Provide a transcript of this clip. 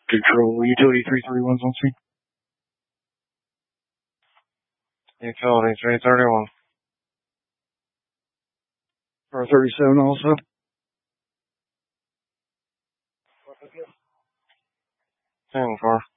Control, utility 331's on scene. Utility 331. Car 37 also. Car.